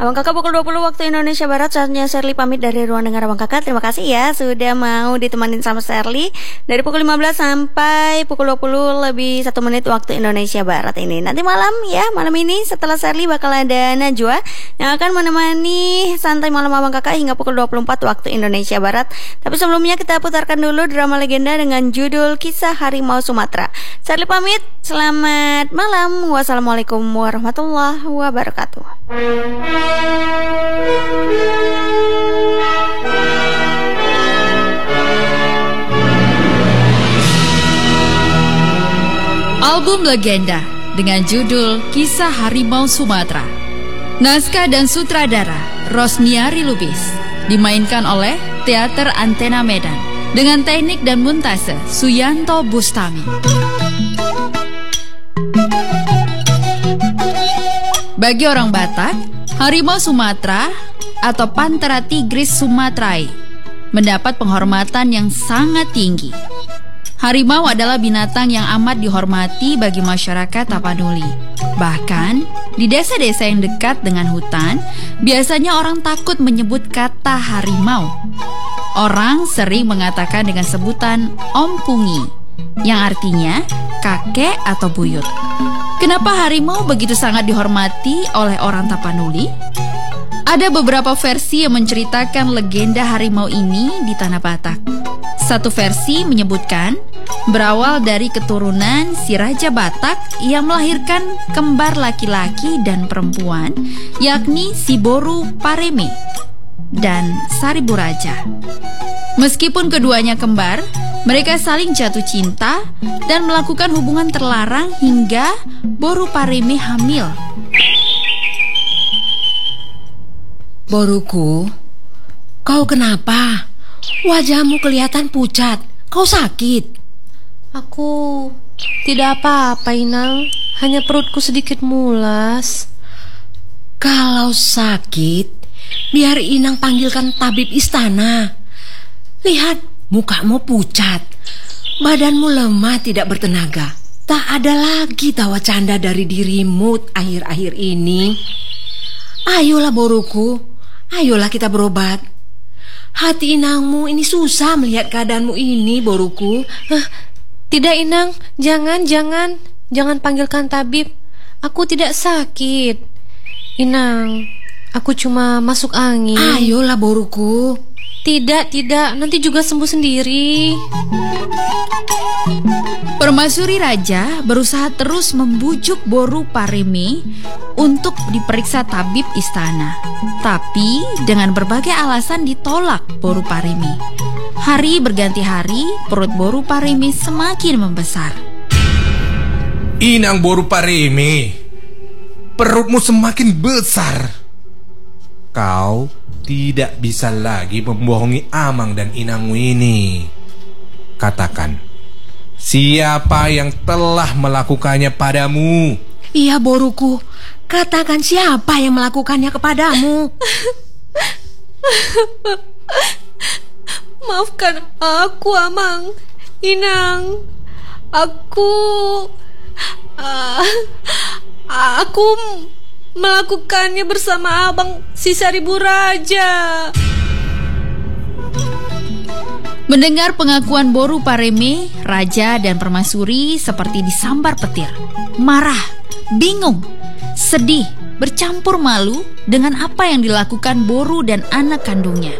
Abang Kakak pukul 20 waktu Indonesia Barat. Saatnya Sherly pamit dari ruang dengar Abang Kakak. Terima kasih ya sudah mau ditemanin sama Sherly dari pukul 15 sampai pukul 20 lebih 1 menit waktu Indonesia Barat ini. Nanti malam ya, malam ini setelah Sherly bakal ada Najwa yang akan menemani santai malam Abang Kakak hingga pukul 24 waktu Indonesia Barat. Tapi sebelumnya kita putarkan dulu drama legenda dengan judul Kisah Harimau Sumatera. Sherly pamit, selamat malam. Wassalamualaikum warahmatullahi wabarakatuh. Album legenda dengan judul Kisah Harimau Sumatera. Naskah dan sutradara Rosniari Lubis. Dimainkan oleh Teater Antena Medan dengan teknik dan muntase Suyanto Bustami. Bagi orang Batak, harimau Sumatera atau Panthera tigris sumatrae mendapat penghormatan yang sangat tinggi. Harimau adalah binatang yang amat dihormati bagi masyarakat Tapanuli. Bahkan, di desa-desa yang dekat dengan hutan, biasanya orang takut menyebut kata harimau. Orang sering mengatakan dengan sebutan Om Pungi, yang artinya kakek atau buyut. Kenapa harimau begitu sangat dihormati oleh orang Tapanuli? Ada beberapa versi yang menceritakan legenda harimau ini di tanah Batak. Satu versi menyebutkan berawal dari keturunan si Raja Batak yang melahirkan kembar laki-laki dan perempuan, yakni si Boru Pareme dan Saribu Raja. Meskipun keduanya kembar, mereka saling jatuh cinta dan melakukan hubungan terlarang hingga Boru Pareme hamil. Boruku, kau kenapa? Wajahmu kelihatan pucat. Kau sakit? Aku tidak apa-apa, Inang. Hanya perutku sedikit mulas. Kalau sakit, biar Inang panggilkan tabib istana. Lihat, mukamu pucat. Badanmu lemah, tidak bertenaga. Tak ada lagi tawa canda dari dirimu akhir-akhir ini. Ayolah Boruku, ayolah kita berobat. Hati Inangmu ini susah melihat keadaanmu ini, Boruku. Tidak, Inang, jangan panggilkan tabib. Aku tidak sakit. Inang, aku cuma masuk angin. Ayolah Boruku. Tidak, nanti juga sembuh sendiri. Permaisuri Raja berusaha terus membujuk Boru Pareme untuk diperiksa tabib istana. Tapi dengan berbagai alasan ditolak Boru Pareme. Hari berganti hari, perut Boru Pareme semakin membesar. Inang Boru Pareme, perutmu semakin besar. Kau tidak bisa lagi membohongi Amang dan Inangmu ini. Katakan, siapa yang telah melakukannya padamu? Iya Boruku, katakan siapa yang melakukannya kepadamu. Maafkan aku, Amang, Inang. Aku melakukannya bersama Abang si Saribu Raja. Mendengar pengakuan Boru Pareme, Raja dan Permaisuri seperti disambar petir. Marah, bingung, sedih, bercampur malu dengan apa yang dilakukan Boru dan anak kandungnya.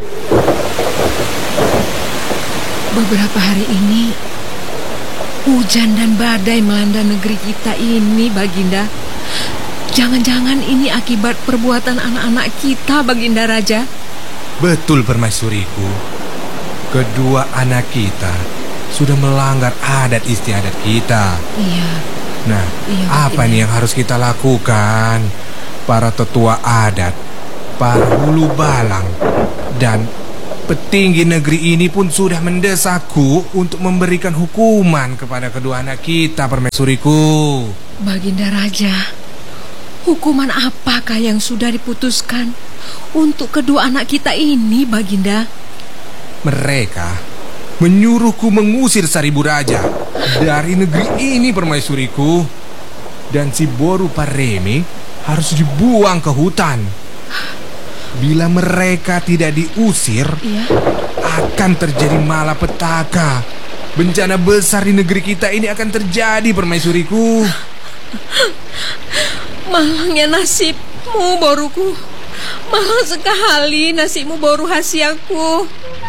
Beberapa hari ini hujan dan badai melanda negeri kita ini, Baginda. Jangan-jangan ini akibat perbuatan anak-anak kita, Baginda Raja. Betul, Permaisuriku. Kedua anak kita sudah melanggar adat istiadat kita. Iya. Nah, apa nih yang harus kita lakukan? Para tetua adat, para hulu balang, dan petinggi negeri ini pun sudah mendesakku untuk memberikan hukuman kepada kedua anak kita, Permaisuriku. Baginda Raja, hukuman apakah yang sudah diputuskan untuk kedua anak kita ini, Baginda? Mereka menyuruhku mengusir Saribu Raja dari negeri ini, Permaisuriku. Dan si Boru Pareme harus dibuang ke hutan. Bila mereka tidak diusir, akan terjadi malapetaka. Bencana besar di negeri kita ini akan terjadi, permaisuriku. Malangnya nasibmu, Boruku. Malang sekali nasibmu, Boru Hasiaku.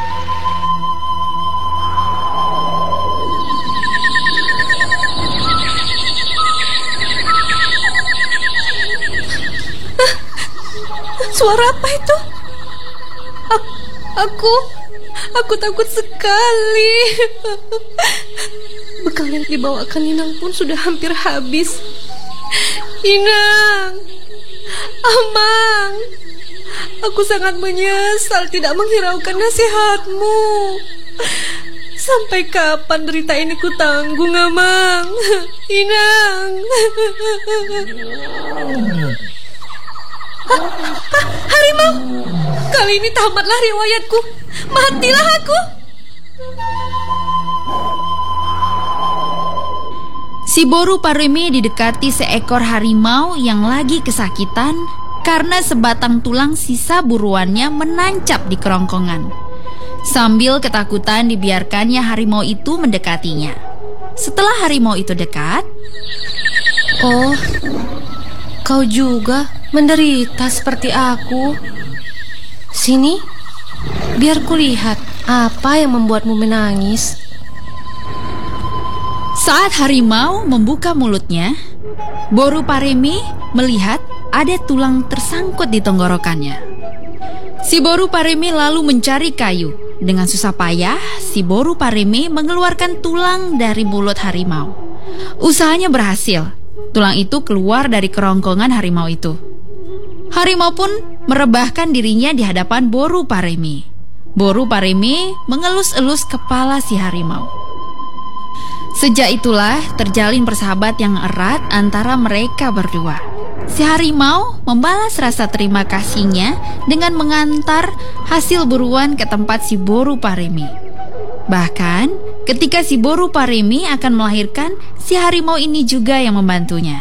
Suara apa itu? Aku takut sekali. Bekal yang dibawakan Inang pun sudah hampir habis. Inang, Amang, aku sangat menyesal tidak menghiraukan nasihatmu. Sampai kapan derita ini ku tanggung, Amang? Inang. Harimau, kali ini tamatlah riwayatku. Matilah aku. Si Boru Paremi didekati seekor harimau yang lagi kesakitan karena sebatang tulang sisa buruannya menancap di kerongkongan. Sambil ketakutan dibiarkannya harimau itu mendekatinya. Setelah harimau itu dekat, "Oh, kau juga menderita seperti aku. Sini, biar kulihat apa yang membuatmu menangis." Saat harimau membuka mulutnya, Boru Paremi melihat ada tulang tersangkut di tenggorokannya. Si Boru Paremi lalu mencari kayu. Dengan susah payah, si Boru Paremi mengeluarkan tulang dari mulut harimau. Usahanya berhasil. Tulang itu keluar dari kerongkongan harimau itu. Harimau pun merebahkan dirinya di hadapan Boru Paremi. Boru Paremi mengelus-elus kepala si harimau. Sejak itulah terjalin persahabatan yang erat antara mereka berdua. Si harimau membalas rasa terima kasihnya dengan mengantar hasil buruan ke tempat si Boru Paremi. Bahkan ketika si Boru Paremi akan melahirkan, si harimau ini juga yang membantunya.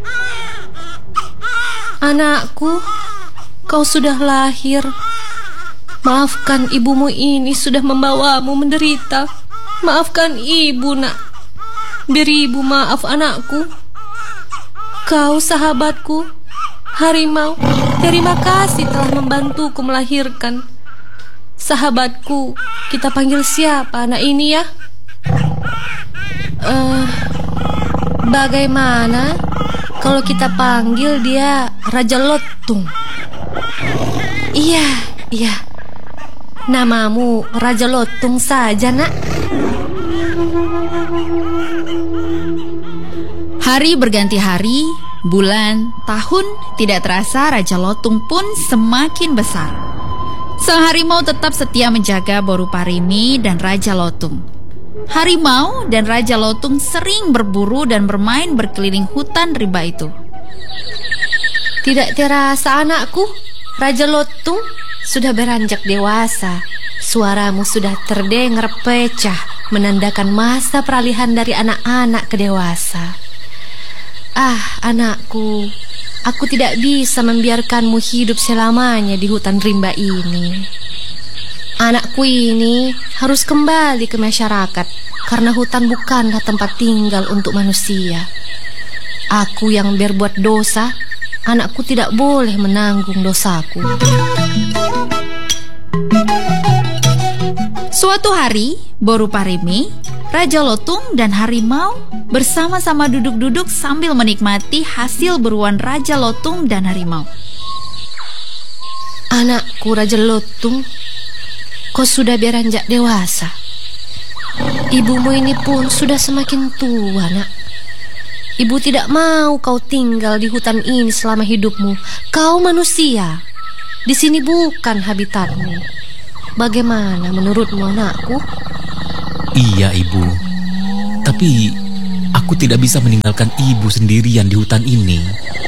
"Anakku, kau sudah lahir. Maafkan ibumu ini sudah membawamu menderita. Maafkan ibu, nak. Beri ibu maaf, anakku. Kau sahabatku, harimau, terima kasih telah membantuku melahirkan. Sahabatku, kita panggil siapa anak ini ya? Bagaimana kalau kita panggil dia Raja Lotung?" Iya, namamu Raja Lotung saja, nak. Hari berganti hari, bulan, tahun, tidak terasa Raja Lotung pun semakin besar. Sang harimau tetap setia menjaga Boru Paremi dan Raja Lotung. Harimau dan Raja Lotung sering berburu dan bermain berkeliling hutan rimba itu. Tidak terasa, anakku, Raja Lotung sudah beranjak dewasa. Suaramu sudah terdengar pecah, menandakan masa peralihan dari anak-anak ke dewasa. Anakku, aku tidak bisa membiarkanmu hidup selamanya di hutan rimba ini. Anakku ini harus kembali ke masyarakat, karena hutan bukanlah tempat tinggal untuk manusia. Aku yang berbuat dosa, anakku tidak boleh menanggung dosaku. Suatu hari, Boru Paremi, Raja Lotung, dan harimau bersama-sama duduk-duduk sambil menikmati hasil buruan Raja Lotung dan harimau. "Anakku Raja Lotung, kau sudah beranjak dewasa. Ibumu ini pun sudah semakin tua, nak. Ibu tidak mau kau tinggal di hutan ini selama hidupmu. Kau manusia. Di sini bukan habitatmu. Bagaimana menurutmu, anakku?" "Iya, Ibu. Tapi aku tidak bisa meninggalkan Ibu sendirian di hutan ini.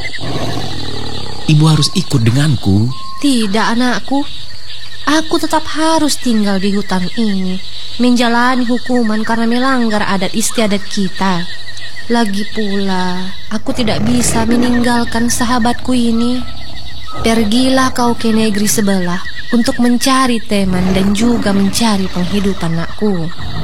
Ibu harus ikut denganku." "Tidak, anakku. Aku tetap harus tinggal di hutan ini, menjalani hukuman karena melanggar adat istiadat kita. Lagi pula, aku tidak bisa meninggalkan sahabatku ini." Pergilah kau ke negeri sebelah untuk mencari teman dan juga mencari penghidupan, nakku.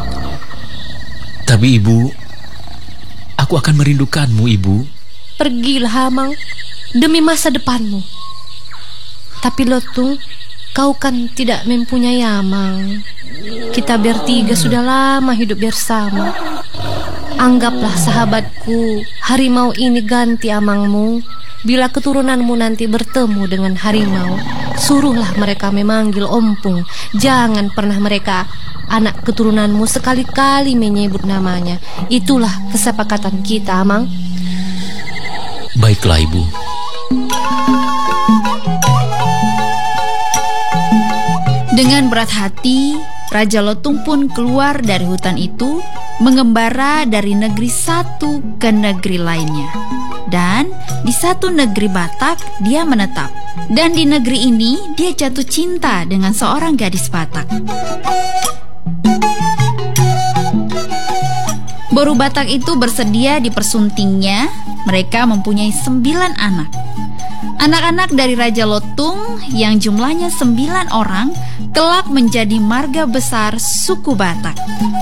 Tapi ibu, aku akan merindukanmu, ibu. Pergilah, Amang, demi masa depanmu. Tapi Lotung, kau kan tidak mempunyai Amang. Kita bertiga sudah lama hidup bersama. Anggaplah sahabatku, harimau ini ganti Amangmu. Bila keturunanmu nanti bertemu dengan harimau, suruhlah mereka memanggil Ompung. Jangan pernah mereka, anak keturunanmu, sekali-kali menyebut namanya. Itulah kesepakatan kita, Amang. Baiklah, ibu. Dengan berat hati, Raja Lotung pun keluar dari hutan itu, mengembara dari negeri satu ke negeri lainnya. Dan di satu negeri Batak dia menetap. Dan di negeri ini dia jatuh cinta dengan seorang gadis Batak. Boru Batak itu bersedia dipersuntingnya. Mereka mempunyai 9 anak. Anak-anak dari Raja Lotung yang jumlahnya 9 orang kelak menjadi marga besar suku Batak.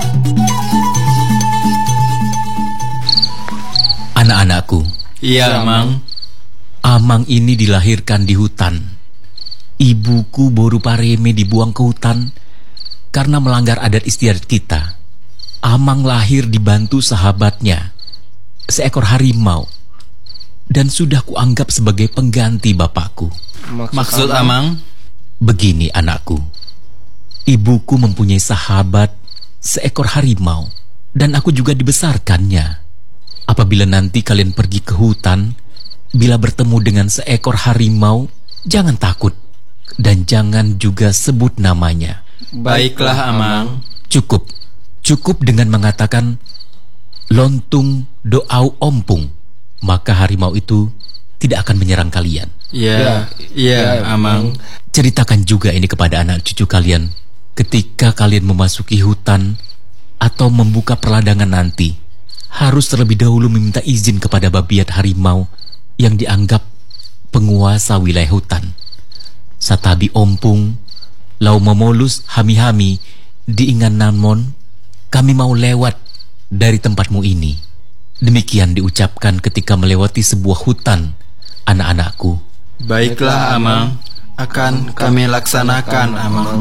Anak-anakku. Iya, Amang. Amang ini dilahirkan di hutan. Ibuku Boru Pareme dibuang ke hutan karena melanggar adat istiadat kita. Amang lahir dibantu sahabatnya, seekor harimau, dan sudah kuanggap sebagai pengganti bapakku. Maksud Amang? Begini, anakku. Ibuku mempunyai sahabat, seekor harimau, dan aku juga dibesarkannya. Apabila nanti kalian pergi ke hutan, bila bertemu dengan seekor harimau, jangan takut dan jangan juga sebut namanya. Baiklah, Amang. Cukup dengan mengatakan Lontung Doau Ompung, maka harimau itu tidak akan menyerang kalian. Iya, Amang. Ceritakan juga ini kepada anak cucu kalian ketika kalian memasuki hutan atau membuka perladangan nanti. Harus terlebih dahulu meminta izin kepada babiat harimau yang dianggap penguasa wilayah hutan. Satabi Ompung, lau momolus hami-hami, diingan namon, kami mau lewat dari tempatmu ini. Demikian diucapkan ketika melewati sebuah hutan, anak-anakku. Baiklah, Amang. Akan kami laksanakan, Amang.